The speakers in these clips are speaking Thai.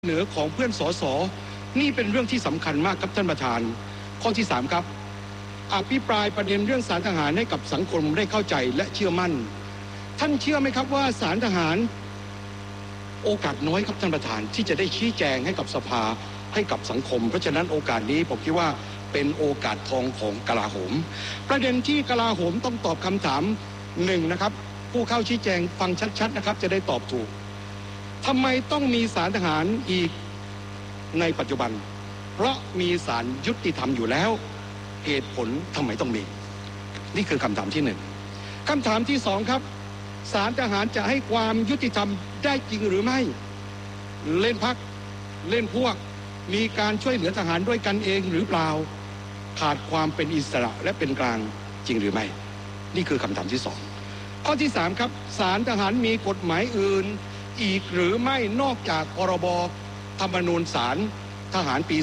เสนอของเพื่อนสสนี่เป็นเรื่องที่สำคัญมากครับท่านประธานข้อที่3ครับอภิปรายประเด็นเรื่องศาลทหารให้กับสังคมได้เข้าใจและเชื่อมั่นท่านเชื่อไหมครับว่าศาลทหารโอกาสน้อยครับท่านประธานที่จะได้ชี้แจงให้กับสภาให้กับสังคมเพราะฉะนั้นโอกาสนี้ผมคิดว่าเป็นโอกาสทองของกลาโหมประเด็นที่กลาโหมต้องตอบคำถาม1นะครับผู้เข้าชี้แจงฟังชัดๆนะครับจะได้ตอบถูกทำไมต้องมีศาลทหารอีกในปัจจุบันเพราะมีศาลยุติธรรมอยู่แล้วเหตุผลทำไมต้องมีนี่คือคำถามที่1คำถามที่2ครับศาลทหารจะให้ความยุติธรรมได้จริงหรือไม่เล่นพรรคเล่นพวกมีการช่วยเหลือทหารด้วยกันเองหรือเปล่าขาดความเป็นอิสระและเป็นกลางจริงหรือไม่นี่คือคำถามที่2ข้อที่3ครับศาลทหารมีกฎหมายอื่นอีกหรือไม่นอกจากพรบธรรมนูญศาลทหารปี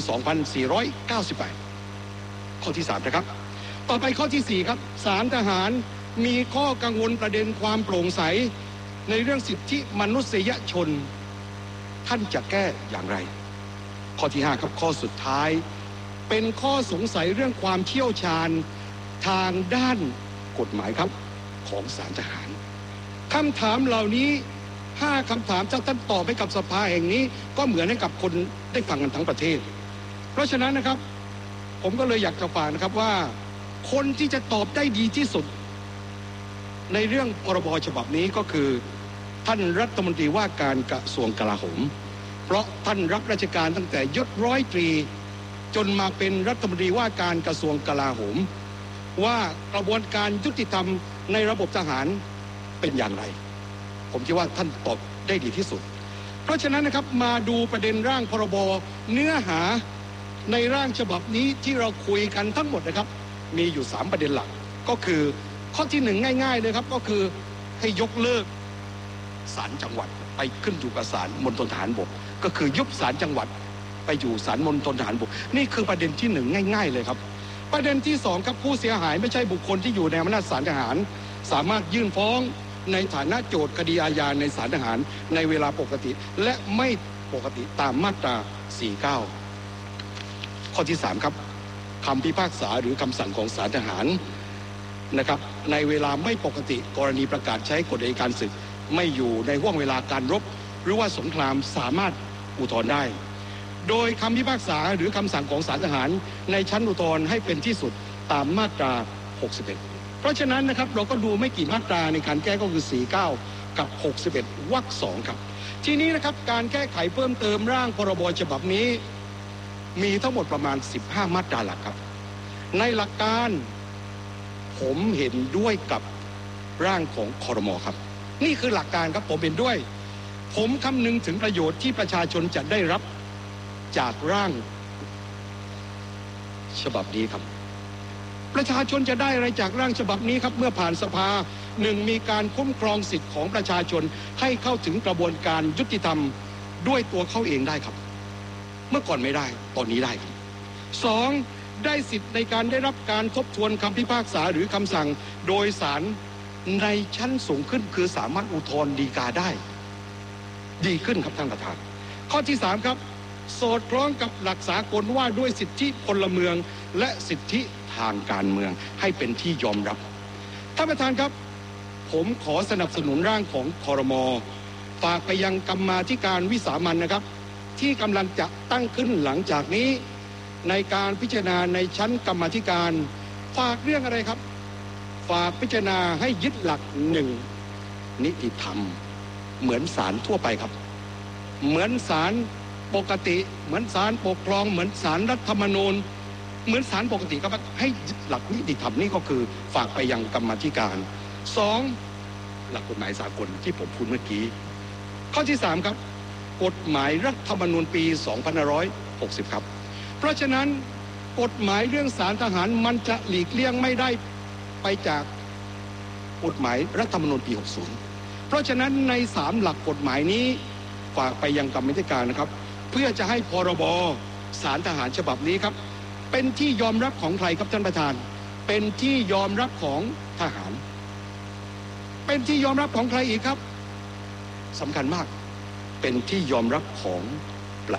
2498 ข้อที่3นะครับต่อไปข้อที่4ครับศาลทหารมีข้อกังวลประเด็นความโปร่งใสในเรื่องสิทธิมนุษยชนท่านจะแก้อย่างไรข้อที่5ครับข้อสุดท้ายเป็นข้อสงสัยเรื่องความเชี่ยวชาญทางด้านกฎหมายครับของศาลทหารคำถามเหล่านี้5คำถามถ้าท่านตอบให้กับสภาแห่งนี้ก็เหมือนให้กับคนได้ฟังกันทั้งประเทศเพราะฉะนั้นนะครับผมก็เลยอยากจะฝากนะครับว่าคนที่จะตอบได้ดีที่สุดในเรื่องพรบฉบับนี้ก็คือท่านรัฐมนตรีว่าการกระทรวงกลาโหมเพราะท่านรับราชการตั้งแต่ยศร้อยตรีจนมาเป็นรัฐมนตรีว่าการกระทรวงกลาโหมว่ากระบวนการยุติธรรมในระบบทหารเป็นอย่างไรผมคิดว่าท่านตอบได้ดีที่สุดเพราะฉะนั้นนะครับมาดูประเด็นร่างพรบเนื้อหาในร่างฉบับนี้ที่เราคุยกันทั้งหมดนะครับมีอยู่3ประเด็นหลักก็คือข้อที่1ง่ายๆเลยครับก็คือให้ยกเลิกศาลจังหวัดไปขึ้นอยู่กับศาลมณฑลทหารบกก็คือยุบศาลจังหวัดไปอยู่ศาลมณฑลทหารบกนี่คือประเด็นที่1ง่ายๆเลยครับประเด็นที่2ครับผู้เสียหายไม่ใช่บุคคลที่อยู่ในอำนาจศาลทหารสามารถยื่นฟ้องในฐานะโจทก์คดีอาญาในศาลทหารในเวลาปกติและไม่ปกติตามมาตรา49ข้อที่3ครับคำพิพากษาหรือคำสั่งของศาลทหารนะครับในเวลาไม่ปกติกรณีประกาศใช้กฎอัยการศึกไม่อยู่ในห่วงเวลาการรบหรือว่าสงครามสามารถอุทธรณ์ได้โดยคำพิพากษาหรือคำสั่งของศาลทหารในชั้นอุทธรณ์ให้เป็นที่สุดตามมาตรา61เพราะฉะนั้นนะครับเราก็ดูไม่กี่มาตราในการแก้ก็คือ49กับ61วรรค2ครับทีนี้นะครับการแก้ไขเพิ่มเติมร่างพรบฉบับนี้มีทั้งหมดประมาณ15มาตราหลักครับในหลักการผมเห็นด้วยกับร่างของครม.ครับนี่คือหลักการครับผมเห็นด้วยผมคำนึงถึงประโยชน์ที่ประชาชนจะได้รับจากร่างฉบับนี้ครับประชาชนจะได้อะไรจากร่างฉบับนี้ครับเมื่อผ่านสภา1มีการคุ้มครองสิทธิ์ของประชาชนให้เข้าถึงกระบวนการยุติธรรมด้วยตัวเขาเองได้ครับเมื่อก่อนไม่ได้ตอนนี้ได้ครับ2ได้สิทธิ์ในการได้รับการทบทวนคำพิพากษาหรือคำสั่งโดยศาลในชั้นสูงขึ้นคือสามารถอุทธรณ์ฎีกาได้ดีขึ้นครับท่านประธานข้อที่3ครับสอดคล้องกับหลักสากลว่าด้วยสิทธิพลเมืองและสิทธิทางการเมืองให้เป็นที่ยอมรับท่านประธานครับผมขอสนับสนุนร่างของครม.ฝากไปยังกรรมาธิการวิสามัญนะครับที่กำลังจะตั้งขึ้นหลังจากนี้ในการพิจารณาในชั้นกรรมาธิการฝากเรื่องอะไรครับฝากพิจารณาให้ยึดหลัก1นิติธรรมเหมือนศาลทั่วไปครับเหมือนศาลปกติเหมือนศาลปกครองเหมือนศาลรัฐธรรมนูญเหมือนศาลปกติครับให้ยึดหลักนิติธรรมนี่ก็คือฝากไปยังกรรมาธิการ2หลักกฎหมายสากลที่ผมพูดเมื่อกี้ข้อที่3ครับกฎหมายรัฐธรรมนูญปี2560ครับเพราะฉะนั้นกฎหมายเรื่องศาลทหารมันจะหลีกเลี่ยงไม่ได้ไปจากกฎหมายรัฐธรรมนูญปี60เพราะฉะนั้นใน3หลักกฎหมายนี้ฝากไปยังกรรมาธิการนะครับเพื่อจะให้พรบศาลทหารฉบับนี้ครับเป็นที่ยอมรับของใครครับท่านประธานเป็นที่ยอมรับของทหารเป็นที่ยอมรับของใครอีกครับสำคัญมากเป็นที่ยอมรับของ